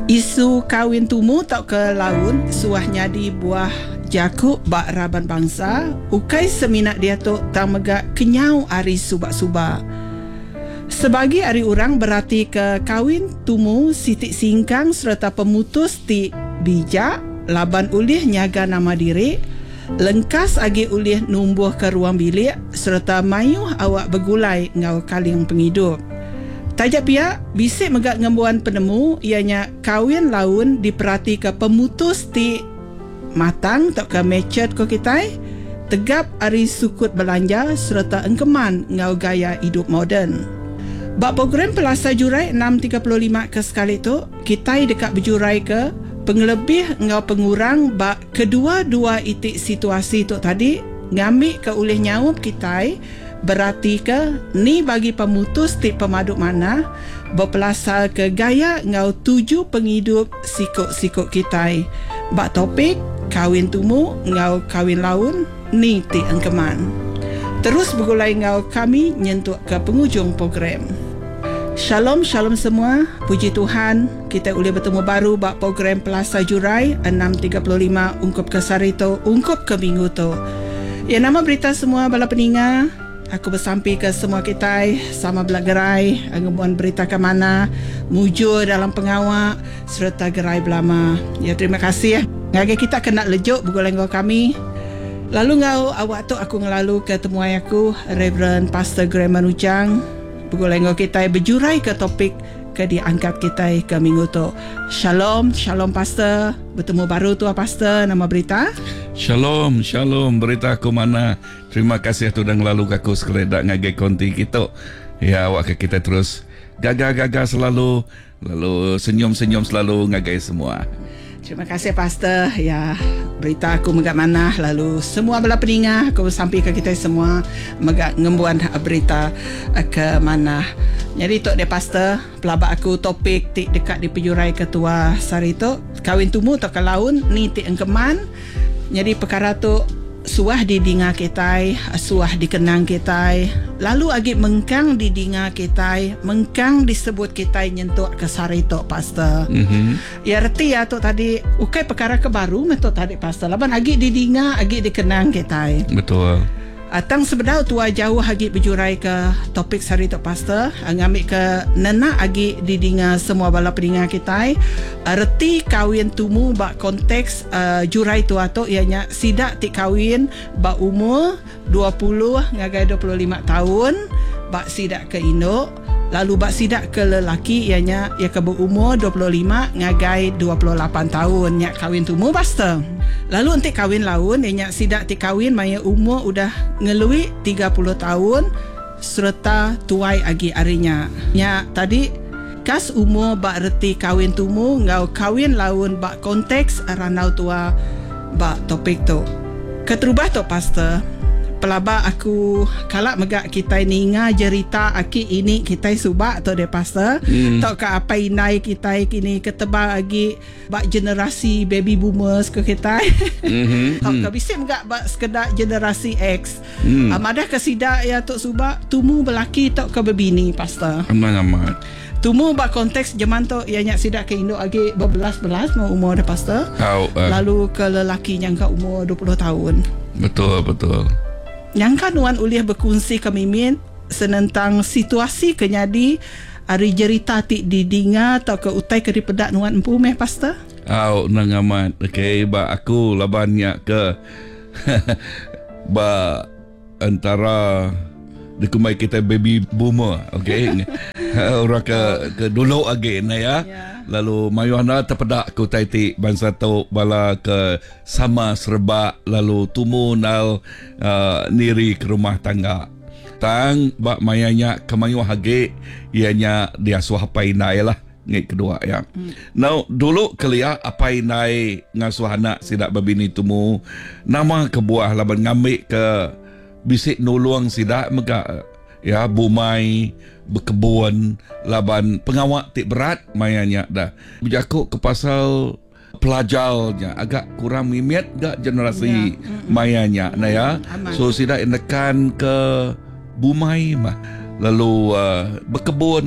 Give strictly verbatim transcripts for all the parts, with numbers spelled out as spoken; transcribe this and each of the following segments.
Isu kawin tumu tak ke laun suah nyadi buah jakuk bak raban bangsa ukai seminat dia tu tak megak kenyau ari subak-subak. Sebagi ari orang berarti ke kawin tumu sitik singkang serta pemutus ti bijak laban ulih nyaga nama diri lengkas agi ulih numbuh ke ruang bilik serta mayuh awak bergulai ngau kaling penghidup. Tajak pihak bisik megak ngembuan penemu ianya kawin laun diperhati ke pemutus ti matang tak ke matured ko kitai tegap ari sukut belanja serta engkeman ngau gaya hidup moden. Bak program Pelasa Jurai enam tiga lima ke sekali tu kitai dekat berjurai ke pengelebih ngau pengurang bak kedua-dua itik situasi tu tadi ngambil ke ulih nyawup kitai berarti ke ni bagi pemutus ti pemaduk mana berpelasal ke gaya ngau tuju penghidup sikuk-sikuk kitai. Bak topik kawin tumu ngau kawin laun ni ti engkeman. Terus bergulai ngau kami nyentuk ke penghujung program. Shalom, shalom semua. Puji Tuhan, kita boleh bertemu baru bak program Pelasa Jurai enam tiga lima ungkup ke Sarito, ungkup ke minggu tu. Ya, nama berita semua bala peninga. Aku bersampi ke semua kita sama belagerai ngebuan berita ke mana mujur dalam pengawak serta gerai belama. Ya, terima kasih ya. Ngage kita kena lejuk bergoleng kami. Lalu ngau awak tu aku ngelalu ke temuai aku Reverend Pastor Graham Manujang bergoleng kita berjurai ke topik ke diangkat kita ke minggu tu. Shalom, shalom Pastor. Bertemu baru tu Pastor, nama berita. Shalom, shalom berita aku mana. Terima kasih tu dan lalu aku sekeledak ngagai konti kita. Ya, awak kita terus gagah-gagah selalu, lalu senyum-senyum selalu ngagai semua. Terima kasih Pastor. Ya, berita aku megak mana lalu semua bala peninga aku sampai ke kita semua megak ngembuan berita ke mana. Jadi tok dia Pastor, pelabak aku topik tik dekat di pejurai ketua Sarito, kawin tumu tak ke laun ni tik engkeman. Jadi perkara tu suah didinga kita, suah dikenang kita, lalu agi mengkang didinga kita, mengkang disebut kita nyentuk ke Sarito Pastor. Mm-hmm. Ya reti ya tu tadi ukai perkara ke baru metu tadi Pastor. Laban agi didinga, agi dikenang kita. Betul. Atang sebedau tua jauh agi berjurai ke topik Sarito Pastor, ngambil ke nena agi didinga semua bala peninga kita. Reti kawin tumu bak konteks uh, jurai tua tu ianya sidak ti kawin bak umur dua puluh ngagai dua puluh lima tahun bak sidak ke induk. Lalu bak sidak ke lelaki ianya ia ke berumur dua puluh lima ngagai dua puluh lapan tahun nyak kawin tumu Pastor. Lalu untuk kawin laun ianya sidak ti kawin maya umur udah ngelui tiga puluh tahun serta tuai agi arinya. Nya tadi kas umur bak reti kawin tumu ngau kawin laun bak konteks ranau tua bak topik tu. Keterubah tu Pastor. Pelaba aku kalak megak kita ninga cerita aki ini kita subak tu de Pastor. Hmm. Tok ke apa inai kita kini ketebal lagi bak generasi baby boomers ke kita. Mm-hmm. Tok ke bisik megak bak sekedar generasi X. Hmm. Amadah ke sidak ya tok subak tumu belaki tok ke bebini Pastor. Amat-amat. Tumu bak konteks zaman tu ianya sidak ke Indo lagi berbelas-belas mau umur de Pastor. Oh, uh. Lalu ke lelaki yang ke umur dua puluh tahun. Betul, betul. Yang kan nuan ulih berkongsi ke mimin senentang situasi kenyadi ari cerita tik didinga atau ke utai ke dipedak nuan empu meh Pastor. Au nang amat. Okey, ba aku labannya ke ba antara dikumai kita baby boomer, okey. Orang ke ke dulu lagi na ya. Yeah. Lalu mayuhna terpedak ku taiti bangsa tu bala ke sama serba lalu tumu nal uh, niri ke rumah tangga. Tang bak mayanya kemayuh hage ianya dia suhapai nai lah ngit kedua ya. Hmm. Now dulu kelia apai nai ngasuh anak sidak babini tumu nama kebuah laban ngambil ke bisik nuluang sidak mega ya bumai berkebun laban pengawak tik berat mayanya dah berjakuk ke pasal pelajarnya agak kurang mimiat gak generasi ya. Mayanya nah ya. Aman. So sidak indekan ke bumai mah lalu uh, berkebun mah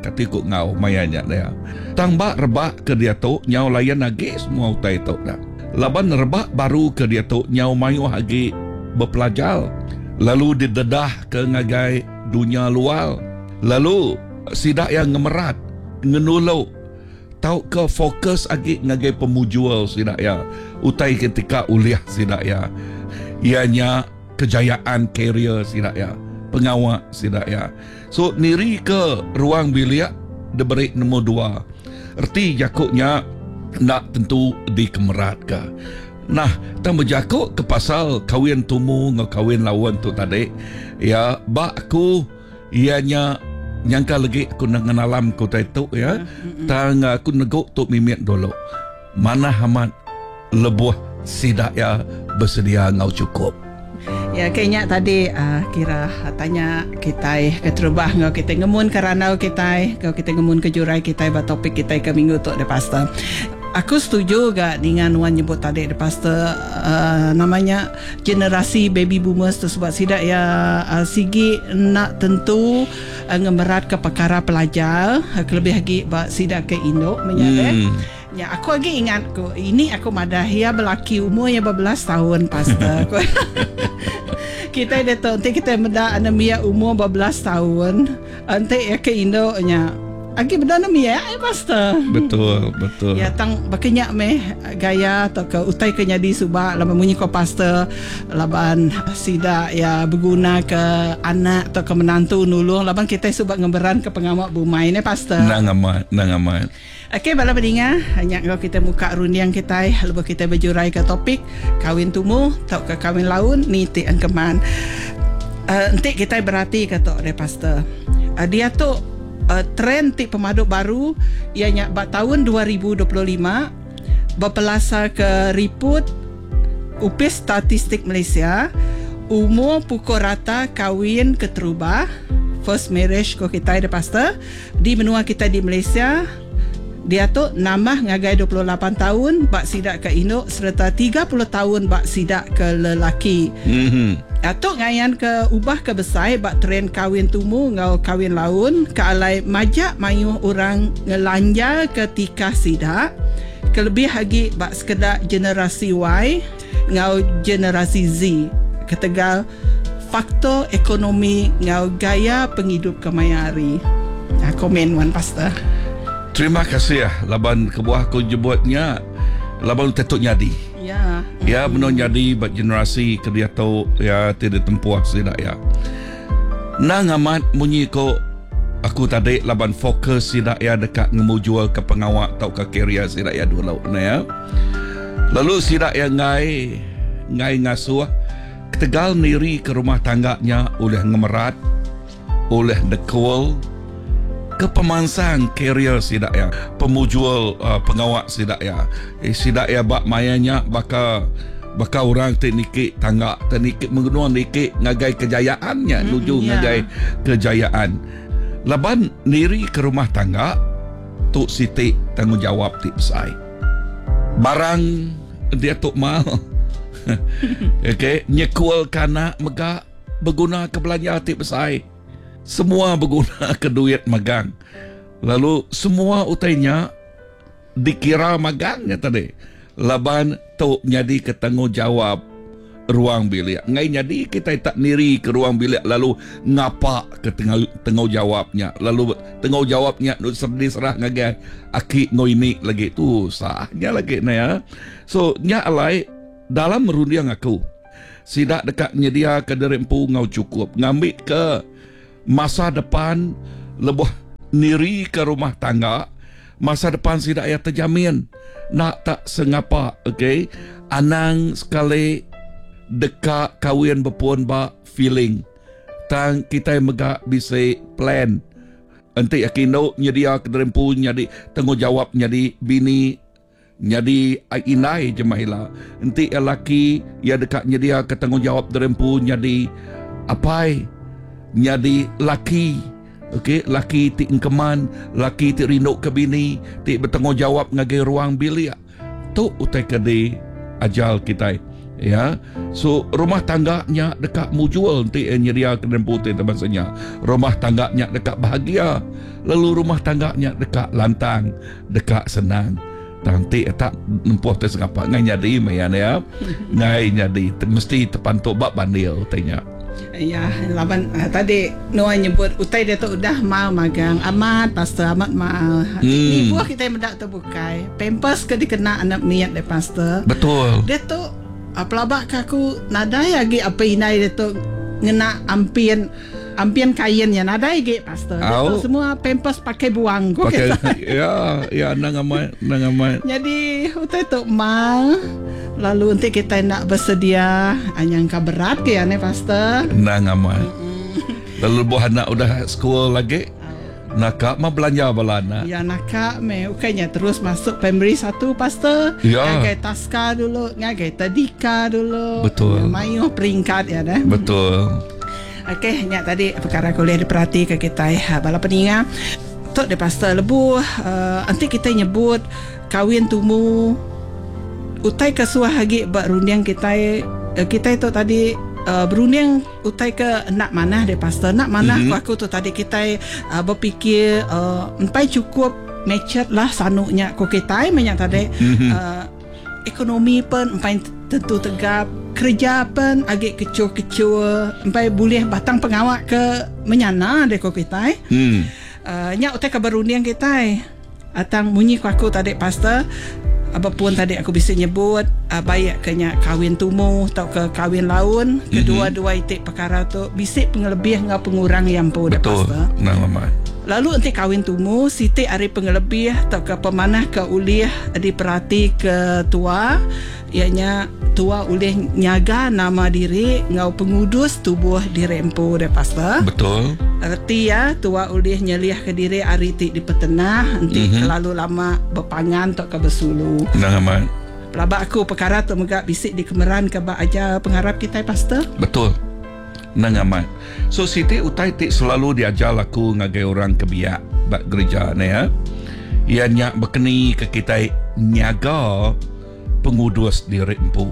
katikuk ngau mayanya dia. Tang ba rebak ke dia tu nyau layan lagi semua utai tu dah. Laban rebak baru ke dia tu nyau mayu lagi berpelajar. Lalu didedah ke ngagai dunia luar. Lalu sidak yang ngemerat, ngenuluk. Tau ke fokus lagi ngagai pemujual sidak ya. Utai ketika uliah sidak ya. Ianya kejayaan karier sidak ya. Pengawak sidak ya. So niri ke ruang bilik diberi nombor dua. Erti jakuknya nak tentu dikemerat ke. Nah, tang berjakuk ke pasal kawin tumu ngau kawin lawan tu tadi. Ya, bak aku ianya nyangka lagi aku nak ngenalam ku tu ya. Tang aku neguk tu mimit dulu. Mana hamat lebuh sidak ya bersedia ngau cukup. Ya, kayaknya tadi uh, kira tanya kita keterubah ngau kita ngemun kerana kita ngau kita ngemun ke jurai kita ba topik kita ke minggu tu de pastor. Aku setuju gak dengan Wan nyebut tadi de pastor uh, namanya generasi baby boomers tu sebab sidak ya uh, sigi nak tentu uh, ngemerat ke perkara pelajar uh, lebih lagi ba sidak ke Indo menyale. Hmm. Ya, aku lagi ingat ko ini aku madahia belaki umurnya berbelas tahun pastor. Kita dah tahu nanti kita meda anemia umur berbelas tahun. Nanti ya ke Indo nya. Agi benda anemia ya pastor. Betul, betul. Ya tang bakenyak meh gaya atau ke utai ke nyadi subak laban munyi ko pastor laban sida ya berguna ke anak atau ke menantu nulung laban kita subak ngemberan ke pengamak bumai ne pastor. Nang amat, nang amat. Okey, bala pendengar, hanya kalau kita muka rundiang kita, lepas kita berjurai ke topik kawin tumu atau ke kawin laun, ni ti angkeman. Uh, nanti kita berarti kata oleh pastor. Uh, dia tu uh, trend ti pemaduk baru ianya ba tahun dua ribu dua puluh lima berpelasa ke report U P I S Statistik Malaysia, umur pukul rata kawin keterubah first marriage ko kita de pastor di benua kita di Malaysia. Dia tu nambah ngagai dua puluh lapan tahun bak sidak ke Indo serta tiga puluh tahun bak sidak ke lelaki. Mhm. Atuk ngayan ke ubah ke besai bak trend kawin tumu ngau kawin laun ke alai majak mayu orang ngelanja ketika sidak. Kelebih lagi bak sekedar generasi Y ngau generasi Z. Ketegal faktor ekonomi ngau gaya penghidup kemayari. Nah, komen Wan Pastor. Terima kasih ya laban kebuah ku jebutnya laban tetuk nyadi. Ya. Ya benar nyadi buat generasi kedia tahu ya tidak tempuh sidak ya. Nang amat munyi ko aku tadi laban fokus sidak ya dekat ngemujual ke pengawak atau ke karier sidak ya dulu na ya. Lalu sidak ya ngai ngai ngasuh ketegal niri ke rumah tangganya oleh ngemerat oleh dekul ke pemansang karier sidak ya, pemujual uh, pengawak sidak ya. Eh, sidak ya bak mayanya baka baka orang teknik tangga teknik mengenua nikik ngagai kejayaannya, mm, nuju yeah. ngagai kejayaan. Laban niri ke rumah tangga tu siti tanggungjawab ti besai. Barang dia tok mal. Okey, nyekul kana mega berguna ke belanja ti besai. Semua berguna ke duit magang. Lalu semua utainya dikira magangnya tadi. Laban tu nyadi ke tanggungjawab ruang bilik. Ngai nyadi kita tak niri ke ruang bilik lalu ngapa ke tanggungjawabnya. Lalu tanggungjawabnya diserah ngagai aki ngoini lagi tu sahnya lagi na ya. So nya alai dalam merundiang aku. Sidak dekat nyedia ke derempu ngau cukup. Ngambil ke masa depan lebih niri ke rumah tangga, masa depan sidak ya terjamin. Nak tak sengapa, okey? Anang sekali dekat kawin berpuan ba feeling. Tang kita mega bisa plan. Nanti yakino nyedia ke derempu nyadi tanggungjawab nyadi bini nyadi inai jemahila. Nanti lelaki ya dekat nyedia ke tanggungjawab derempu nyadi apai nyadi laki, okey, laki ti engkeman, laki ti rindu ke bini, ti bertanggungjawab ngagai ruang bilik. Tu utai kedi ajal kita. Ya, so rumah tangganya dekat mujual nanti eh, nyeria kedai putih terbasanya. Rumah tangganya dekat bahagia. Lalu rumah tangganya dekat lantang, dekat senang. Nanti tak nempuh tu sengapa ngai nyadi mayan ya. Ngai nyadi mesti terpantuk bab bandil tanya. Ya, laban uh, tadi Noah nyebut utai dia tu udah mau magang amat pastor amat mau. Hmm. Ni buah kita yang mendak terbukai. Pampers ke dikena anak niat de pastor. Betul. Dia tu uh, pelabak ke aku nadai lagi apa inai dia tu ngena ampian ampian kainnya nadai lagi pastor. Dia tu semua pampers pakai buang kok. Pakai ya ya nang amat nang amat. Jadi utai tu mau lalu nanti kita nak bersedia anyangka berat ke ya ne pastor. Nang amat. Lalu buah anak udah sekolah lagi. Nakak mah belanja balana. Ya nakak me ukanya terus masuk primary satu pastor. Ya. Ngagai taska dulu, ngagai tadika dulu. Betul. Mayu peringkat ya dah. Betul. Okey, nya tadi perkara kuliah diperhati ke kita ya. Bala peninga. Tok de pastor lebu uh, nanti kita nyebut kawin tumu utai kesuah lagi bak rundiang kita uh, kita itu tadi Uh, berunding utai ke nak mana de pastor nak mana mm-hmm. aku tu tadi kita uh, berfikir uh, empai cukup macet lah sanunya ko kita banyak tadi mm-hmm. uh, ekonomi pun empai tentu tegap kerja pun agak kecil-kecil empai boleh batang pengawak ke menyana de ko kita mm. uh, nya utai ke berunding kita atang munyi ko aku tadi pastor apapun tadi aku bisa nyebut uh, baik kena kawin tumu atau ke kawin laun mm-hmm. kedua-dua itik perkara tu bisik pengelebih dengan pengurang yang pun betul nah mama. Lalu nanti kawin tumu sitik hari pengelebih atau ke pemanah ke ulih diperhati ke tua ianya tua ulih nyaga nama diri ngau pengudus tubuh dirempu de pastor betul erti ya tua ulih nyeliah ke diri hari ti di petenah nanti mm-hmm. terlalu lama berpangan atau ke bersulu nah aman pelabak aku perkara tu megak bisik di kemeran ke bak aja pengharap kita pastor betul nang aman so siti utai ti selalu diajar aku ngagai orang kebiak bak gereja ni ya ianya berkeni ke kita nyaga pengudus diri empu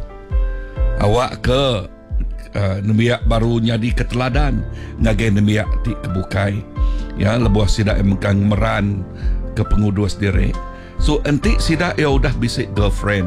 awak ke uh, nemiak baru nyadi keteladan ngagai nemiak ti kebukai ya lebuh sidak emkang meran ke pengudus diri so enti sidak ya udah bisik girlfriend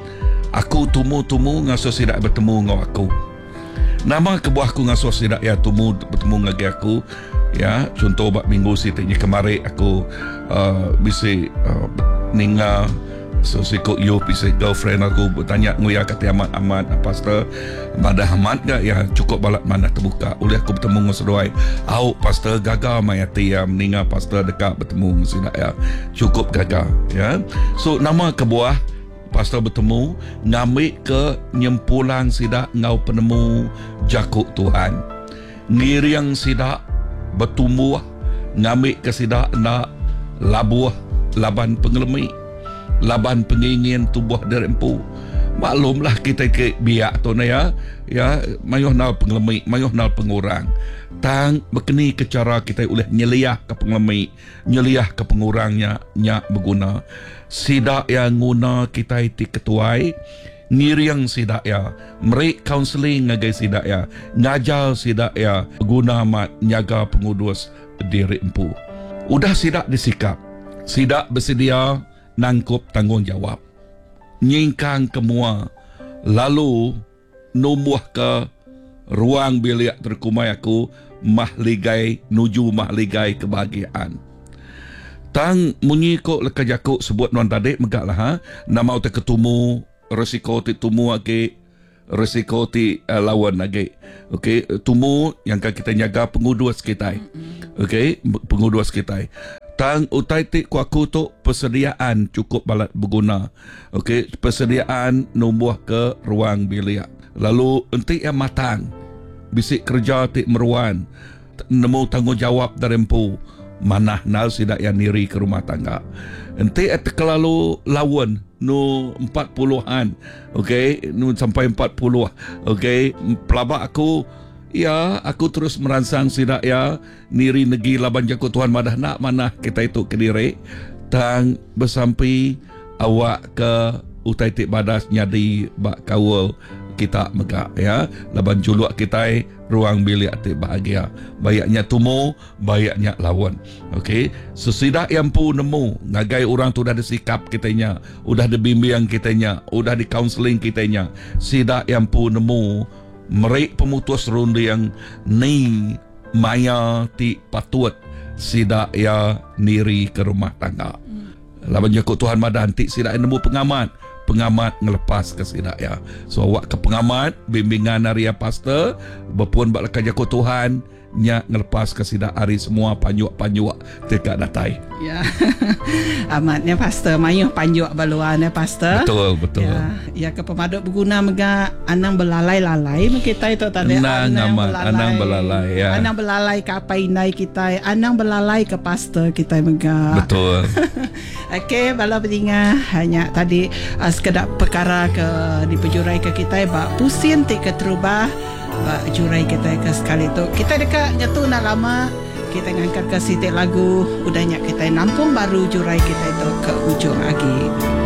aku tumu-tumu ngaso sidak bertemu ngau aku nama kebuahku ngaso sidak ya tumu bertemu ngagai aku ya contoh bak minggu sitiknya kemarin aku uh, bisik uh, ninga so sikut you pisah girlfriend aku bertanya nguya kata amat-amat pastor pada amat gak ya cukup balak mana terbuka oleh aku bertemu dengan seruai au pastor gagal mayati ya meninggal pastor dekat bertemu dengan ya cukup gagal ya so nama kebuah pastor bertemu ngambil ke nyempulang sidak ngau penemu jakuk Tuhan ngiriang sidak bertumbuh ngambil ke sidak nak labuh laban pengelemi laban pengingin tubuh derempu maklumlah kita ke biak tu na ya ya mayuh nal pengelemi mayuh nal pengurang tang berkeni ke cara kita oleh nyeliah ke pengelemi nyeliah ke pengurangnya nya berguna sidak yang guna kita iti ketuai ngiriang sidak ya merik counseling ngagai sidak ya ngajar sidak ya guna mat nyaga pengudus diri empu udah sidak disikap sidak bersedia nangkup tanggungjawab nyingkang kemua lalu numbuh ke ruang bilik terkumai aku mahligai nuju mahligai kebahagiaan tang munyi kok lekajaku sebut non tadi megak lah ha nama utak ketemu resiko ti tumu ake resiko ti uh, lawan lagi okey tumu yang kita jaga pengudus kita okey pengudus kita tang utai ti ku aku tu persediaan cukup balat berguna okey persediaan numbuh ke ruang bilik lalu enti yang matang bisik kerja ti meruan nemu tanggungjawab darempu manah nal sidak yang niri ke rumah tangga enti et kelalu lawan nu empat puluhan okey nu sampai empat puluh okey pelabak aku ya, aku terus merangsang sidak ya niri negi laban jakut Tuhan madah nak mana kita itu kediri tang bersampai awak ke utai tik badas nyadi bak kawal kita mega ya. Laban juluk kita ruang bilik hati bahagia. Bayaknya tumu, bayaknya lawan. Okey. So sidak yang pu nemu ngagai orang tu dah ada sikap kitanya, udah ada bimbingan kitanya, udah di counseling kitanya. Sidak yang pu nemu merik pemutus rundi yang ni maya ti patut sidak ya niri ke rumah tangga. Laban jakut Tuhan madan ti sidak nemu pengamat. Pengamat ngelepas ke sidak ya. So awak ke pengamat bimbingan hari pastor berpun bak lekat jakut Tuhan nya ngelepas ke sidak hari semua panjuk-panjuk dekat datai. Ya. Amatnya pastor mayuh panjuk baluan ya pastor. Betul, betul. Ya, ya ke pemaduk berguna mega anang belalai-lalai kita itu tadi anang, anang belalai. Anang belalai ya. Anang belalai ke apa inai kita, anang belalai ke pastor kita mega. Betul. Okey, bala pendengar hanya tadi uh, sekedar perkara ke dipejurai ke kita ba pusing tik ke terubah ba jurai kita ke sekali tu. Kita dekat nyatu nak lama kita ngangkat ke sitik lagu udahnya kita nampung baru jurai kita itu ke ujung lagi.